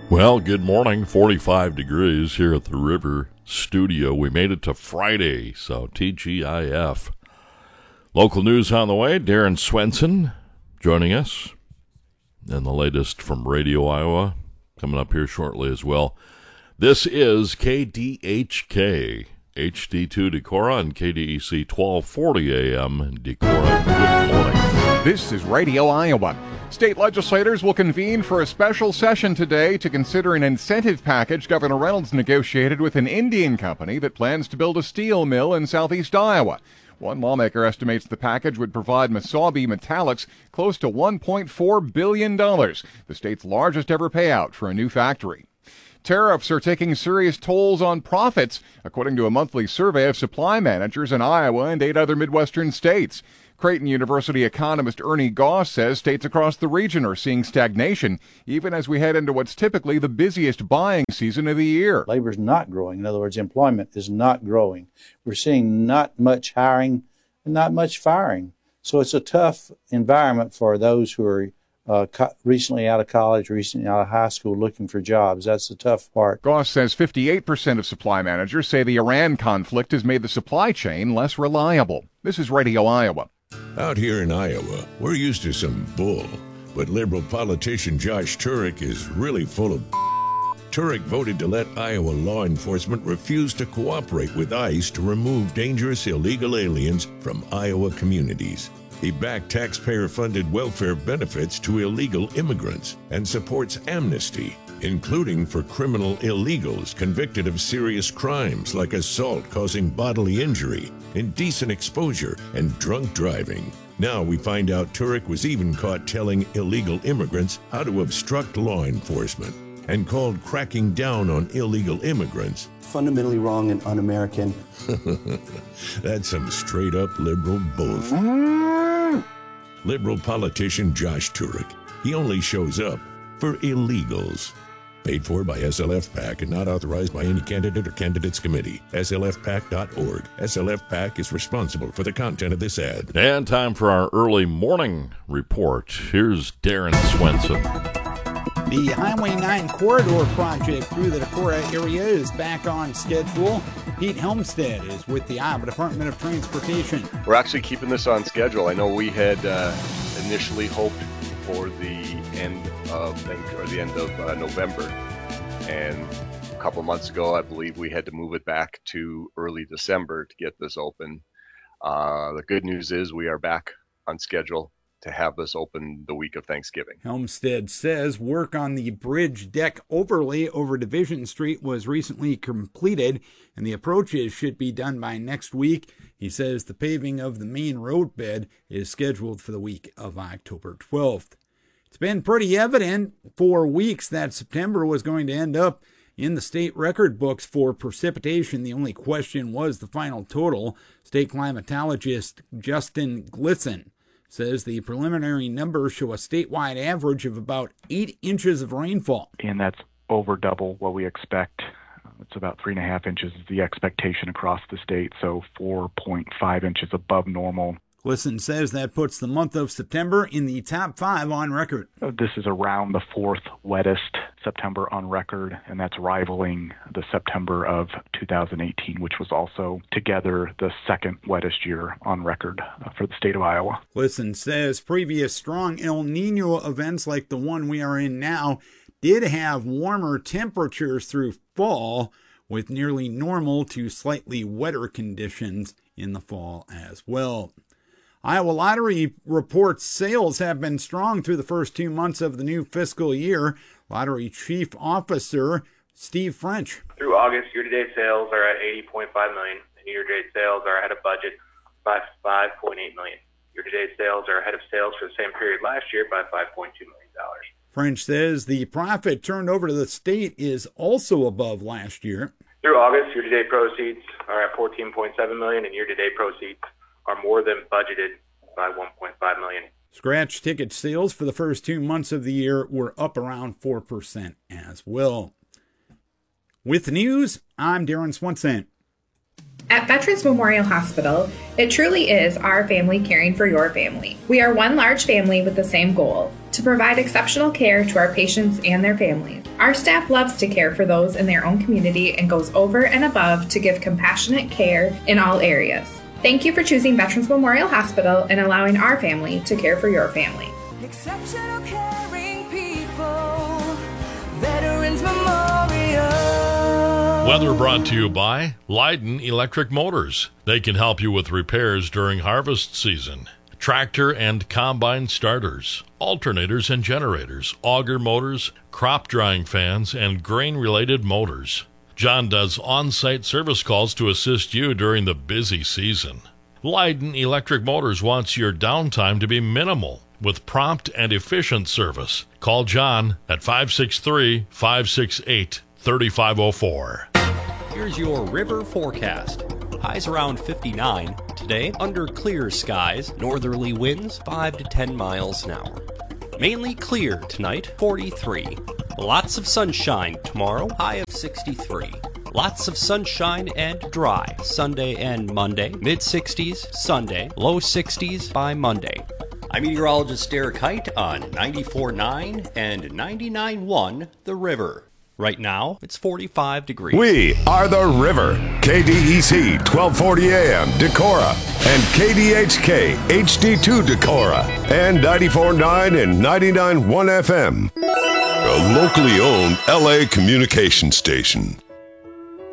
Well, good morning. 45 degrees here at the River Studio. We made it to Friday, so TGIF. Local news on the way. Darren Swenson joining us. And the latest from Radio Iowa coming up here shortly as well. This is KDHK, HD2 Decorah, and KDEC 1240 AM Decorah. Good morning. This is Radio Iowa. State legislators will convene for a special session today to consider an incentive package Governor Reynolds negotiated with an Indian company that plans to build a steel mill in southeast Iowa. One lawmaker estimates the package would provide Mesabi Metallics close to $1.4 billion, the state's largest ever payout for a new factory. Tariffs are taking serious tolls on profits, according to a monthly survey of supply managers in Iowa and 8 other Midwestern states. Creighton University economist Ernie Goss says states across the region are seeing stagnation, even as we head into what's typically the busiest buying season of the year. Labor's not growing. In other words, employment is not growing. We're seeing not much hiring and not much firing. So it's a tough environment for those who are recently out of college, recently out of high school looking for jobs. That's the tough part. Goss says 58% of supply managers say the Iran conflict has made the supply chain less reliable. This is Radio Iowa. Out here in Iowa, we're used to some bull, but liberal politician Josh Turek is really full of Turek voted to let Iowa law enforcement refuse to cooperate with ICE to remove dangerous illegal aliens from Iowa communities. He backed taxpayer-funded welfare benefits to illegal immigrants and supports amnesty, including for criminal illegals convicted of serious crimes like assault causing bodily injury, indecent exposure, and drunk driving. Now we find out Turek was even caught telling illegal immigrants how to obstruct law enforcement and called cracking down on illegal immigrants fundamentally wrong and un-American. That's some straight-up liberal bullshit. Liberal politician Josh Turek. He only shows up for illegals. Paid for by SLF PAC and not authorized by any candidate or candidates committee. SLFPAC.org. SLF PAC is responsible for the content of this ad. And time for our early morning report. Here's Darren Swenson. The Highway 9 corridor project through the Decorah area is back on schedule. Pete Helmstead is with the Iowa Department of Transportation. We're actually keeping this on schedule. I know we had initially hoped for the end of November, and a couple of months ago I believe we had to move it back to early December to get this open. The good news is we are back on schedule to have this open the week of Thanksgiving. Helmstead says work on the bridge deck overlay over Division Street was recently completed, and the approaches should be done by next week. He says the paving of the main road bed is scheduled for the week of October 12th. It's been pretty evident for weeks that September was going to end up in the state record books for precipitation. The only question was the final total. State climatologist Justin Glisson says the preliminary numbers show a statewide average of about 8 inches of rainfall. And that's over double what we expect. It's about 3.5 inches is the expectation across the state, so 4.5 inches above normal. Glisson says that puts the month of September in the top 5 on record. This is around the 4th wettest September on record, and that's rivaling the September of 2018, which was also together the 2nd wettest year on record for the state of Iowa. Glisson says previous strong El Nino events like the one we are in now did have warmer temperatures through fall, with nearly normal to slightly wetter conditions in the fall as well. Iowa Lottery reports sales have been strong through the first 2 months of the new fiscal year. Lottery Chief Officer Steve French. Through August, year-to-date sales are at $80.5 million, and year-to-date sales are ahead of budget by $5.8 million. Year-to-date sales are ahead of sales for the same period last year by $5.2 million. French says the profit turned over to the state is also above last year. Through August, year-to-date proceeds are at $14.7 million, and year-to-date proceeds are more than budgeted by $1.5 million. Scratch ticket sales for the first 2 months of the year were up around 4% as well. With the news, I'm Darren Swenson. At Veterans Memorial Hospital, it truly is our family caring for your family. We are one large family with the same goal, to provide exceptional care to our patients and their families. Our staff loves to care for those in their own community and goes over and above to give compassionate care in all areas. Thank you for choosing Veterans Memorial Hospital and allowing our family to care for your family. Exceptional caring people, Veterans Memorial. Weather brought to you by Leiden Electric Motors. They can help you with repairs during harvest season. Tractor and combine starters, alternators and generators, auger motors, crop drying fans, and grain-related motors. John does on-site service calls to assist you during the busy season. Leiden Electric Motors wants your downtime to be minimal with prompt and efficient service. Call John at 563-568-3504. Here's your river forecast. Highs around 59 today, under clear skies, northerly winds 5 to 10 miles an hour. Mainly clear tonight, 43. Lots of sunshine tomorrow, high of 63. Lots of sunshine and dry Sunday and Monday, mid-60s Sunday, low 60s by Monday. I'm meteorologist Derek Height on 94.9 and 99.1 The River. Right now, it's 45 degrees. We are The River. KDEC 1240 AM Decorah and KDHK HD2 Decorah and 94.9 and 99.1 FM. A locally owned LA communication station.